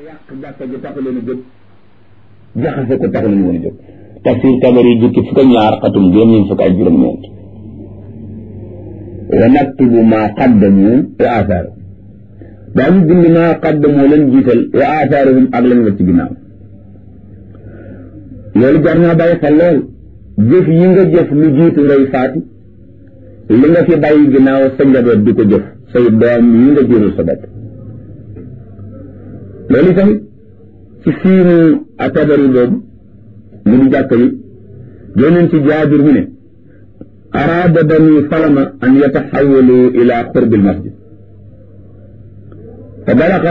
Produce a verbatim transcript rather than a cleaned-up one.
yàq jàkka ji tax leen a jóg jaxase ko tax leen woon a jóg tafsir Tabari jukki fukk ak ñaar xatum juróom-ñeent fukk ak juróom-ñeent wa naktubu maa qaddamu wa aathaar daañu bind maa qaddamu leen jiital wa aathaarahum ak lañ la ci ginnaaw loolu jar naa bàyyi xel lool jëf yi nga jëf lu jiitu ngay faatu li nga fi bàyyi ginnaaw sa njaboot di ko jëf say doom yi nga jëlul sa bopp loolu itam ci fiiru Tabari boobu mu di jàkk yi joonoon ci Jaabir mu ne araada bani Salama an yataxawalu ila qurbi al masjid fa balaga